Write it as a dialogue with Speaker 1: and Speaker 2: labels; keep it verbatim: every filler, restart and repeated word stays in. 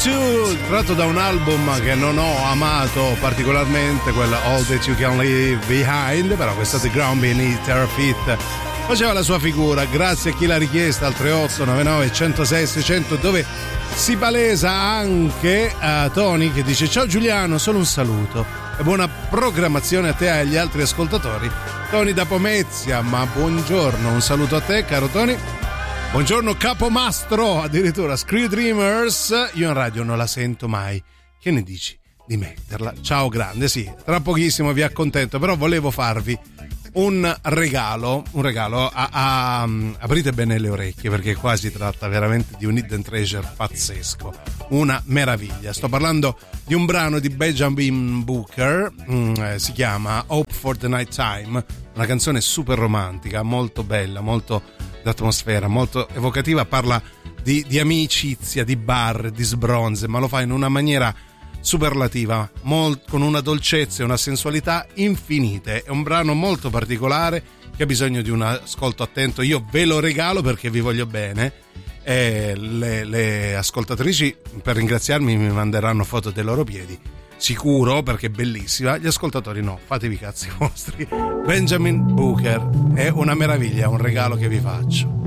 Speaker 1: quarantadue, tratto da un album che non ho amato particolarmente, quella All That You Can Leave Behind, però questa The Ground Beneath Our Feet faceva la sua figura. Grazie a chi l'ha richiesta al tre otto nove nove uno zero sei sei zero zero, dove si palesa anche a Tony che dice: ciao Giuliano, solo un saluto e buona programmazione a te e agli altri ascoltatori. Tony da Pomezia, ma buongiorno, un saluto a te caro Tony. Buongiorno Capomastro, addirittura Screw Dreamers, io in radio non la sento mai, che ne dici di metterla? Ciao grande, sì, tra pochissimo vi accontento, però volevo farvi un regalo, un regalo, a, a, aprite bene le orecchie perché qua si tratta veramente di un hidden treasure pazzesco, una meraviglia. Sto parlando di un brano di Benjamin Booker, mm, eh, si chiama Hope for the Night Time, una canzone super romantica, molto bella, molto d'atmosfera, molto evocativa, parla di, di amicizia, di bar, di sbronze, ma lo fa in una maniera superlativa, molt, con una dolcezza e una sensualità infinite. È un brano molto particolare che ha bisogno di un ascolto attento. Io ve lo regalo perché vi voglio bene. E le, le ascoltatrici, per ringraziarmi, mi manderanno foto dei loro piedi, sicuro, perché è bellissima. Gli ascoltatori no, fatevi i cazzi vostri. Benjamin Booker è una meraviglia, un regalo che vi faccio.